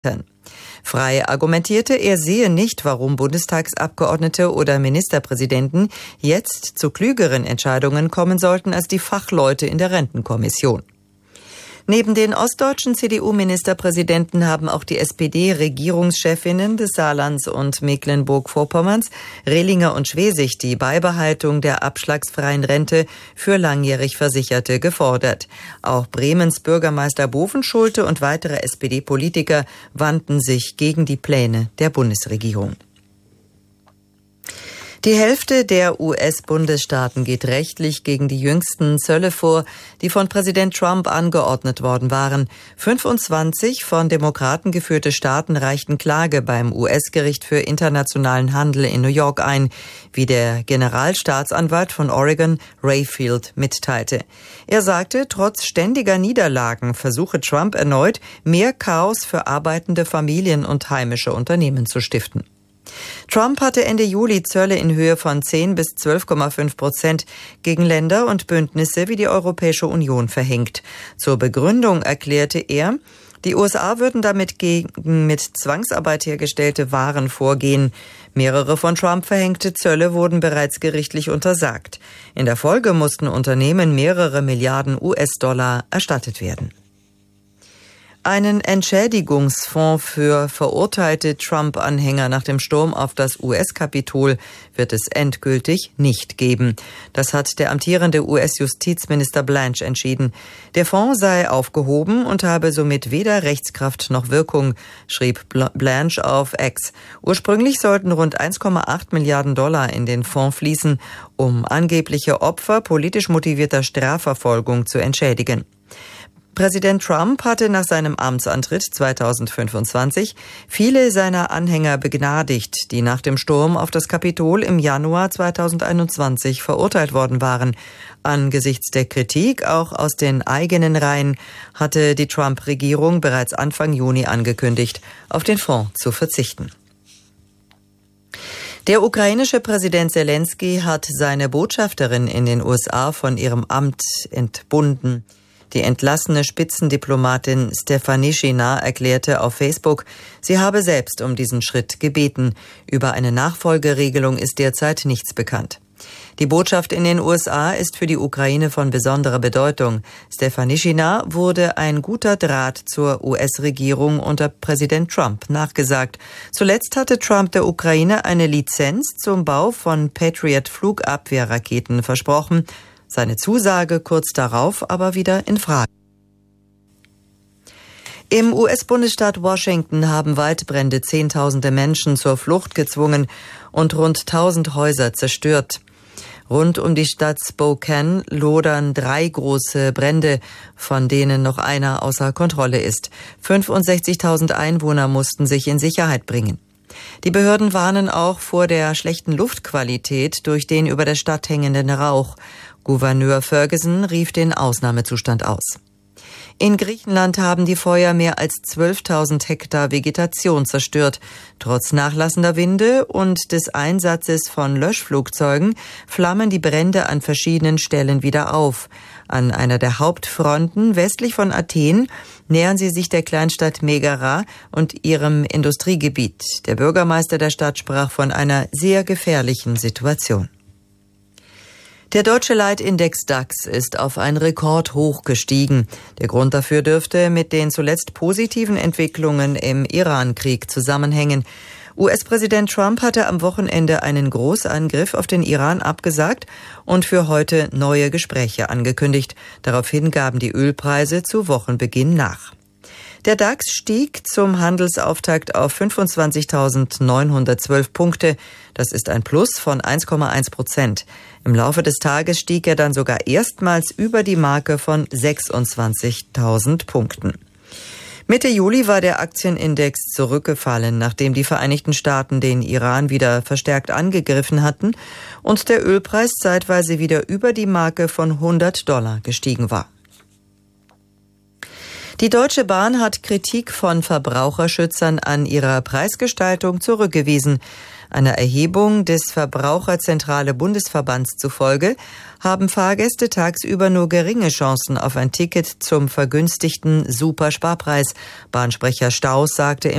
Frey argumentierte, er sehe nicht, warum Bundestagsabgeordnete oder Ministerpräsidenten jetzt zu klügeren Entscheidungen kommen sollten als die Fachleute in der Rentenkommission. Neben den ostdeutschen CDU-Ministerpräsidenten haben auch die SPD-Regierungschefinnen des Saarlands und Mecklenburg-Vorpommerns, Rehlinger und Schwesig, die Beibehaltung der abschlagsfreien Rente für langjährig Versicherte gefordert. Auch Bremens Bürgermeister Bovenschulte und weitere SPD-Politiker wandten sich gegen die Pläne der Bundesregierung. Die Hälfte der US-Bundesstaaten geht rechtlich gegen die jüngsten Zölle vor, die von Präsident Trump angeordnet worden waren. 25 von Demokraten geführte Staaten reichten Klage beim US-Gericht für internationalen Handel in New York ein, wie der Generalstaatsanwalt von Oregon, Ray Field, mitteilte. Er sagte, trotz ständiger Niederlagen versuche Trump erneut, mehr Chaos für arbeitende Familien und heimische Unternehmen zu stiften. Trump hatte Ende Juli Zölle in Höhe von 10 bis 12,5% gegen Länder und Bündnisse wie die Europäische Union verhängt. Zur Begründung erklärte er, die USA würden damit gegen mit Zwangsarbeit hergestellte Waren vorgehen. Mehrere von Trump verhängte Zölle wurden bereits gerichtlich untersagt. In der Folge mussten Unternehmen mehrere Milliarden US-Dollar erstattet werden. Einen Entschädigungsfonds für verurteilte Trump-Anhänger nach dem Sturm auf das US-Kapitol wird es endgültig nicht geben. Das hat der amtierende US-Justizminister Blanche entschieden. Der Fonds sei aufgehoben und habe somit weder Rechtskraft noch Wirkung, schrieb Blanche auf X. Ursprünglich sollten rund 1,8 Milliarden Dollar in den Fonds fließen, um angebliche Opfer politisch motivierter Strafverfolgung zu entschädigen. Präsident Trump hatte nach seinem Amtsantritt 2025 viele seiner Anhänger begnadigt, die nach dem Sturm auf das Kapitol im Januar 2021 verurteilt worden waren. Angesichts der Kritik auch aus den eigenen Reihen hatte die Trump-Regierung bereits Anfang Juni angekündigt, auf den Fonds zu verzichten. Der ukrainische Präsident Selenskyj hat seine Botschafterin in den USA von ihrem Amt entbunden. Die entlassene Spitzendiplomatin Stefanischina erklärte auf Facebook, sie habe selbst um diesen Schritt gebeten. Über eine Nachfolgeregelung ist derzeit nichts bekannt. Die Botschaft in den USA ist für die Ukraine von besonderer Bedeutung. Stefanischina wurde ein guter Draht zur US-Regierung unter Präsident Trump nachgesagt. Zuletzt hatte Trump der Ukraine eine Lizenz zum Bau von Patriot-Flugabwehrraketen versprochen. Seine Zusage kurz darauf aber wieder in Frage. Im US-Bundesstaat Washington haben Waldbrände Zehntausende Menschen zur Flucht gezwungen und rund 1000 Häuser zerstört. Rund um die Stadt Spokane lodern 3 große Brände, von denen noch einer außer Kontrolle ist. 65.000 Einwohner mussten sich in Sicherheit bringen. Die Behörden warnen auch vor der schlechten Luftqualität durch den über der Stadt hängenden Rauch. Gouverneur Ferguson rief den Ausnahmezustand aus. In Griechenland haben die Feuer mehr als 12.000 Hektar Vegetation zerstört. Trotz nachlassender Winde und des Einsatzes von Löschflugzeugen flammen die Brände an verschiedenen Stellen wieder auf. An einer der Hauptfronten westlich von Athen nähern sie sich der Kleinstadt Megara und ihrem Industriegebiet. Der Bürgermeister der Stadt sprach von einer sehr gefährlichen Situation. Der deutsche Leitindex DAX ist auf ein Rekordhoch gestiegen. Der Grund dafür dürfte mit den zuletzt positiven Entwicklungen im Iran-Krieg zusammenhängen. US-Präsident Trump hatte am Wochenende einen Großangriff auf den Iran abgesagt und für heute neue Gespräche angekündigt. Daraufhin gaben die Ölpreise zu Wochenbeginn nach. Der DAX stieg zum Handelsauftakt auf 25.912 Punkte. Das ist ein Plus von 1,1%. Im Laufe des Tages stieg er dann sogar erstmals über die Marke von 26.000 Punkten. Mitte Juli war der Aktienindex zurückgefallen, nachdem die Vereinigten Staaten den Iran wieder verstärkt angegriffen hatten und der Ölpreis zeitweise wieder über die Marke von $100 gestiegen war. Die Deutsche Bahn hat Kritik von Verbraucherschützern an ihrer Preisgestaltung zurückgewiesen. Einer Erhebung des Verbraucherzentrale Bundesverbands zufolge haben Fahrgäste tagsüber nur geringe Chancen auf ein Ticket zum vergünstigten Supersparpreis. Bahnsprecher Staus sagte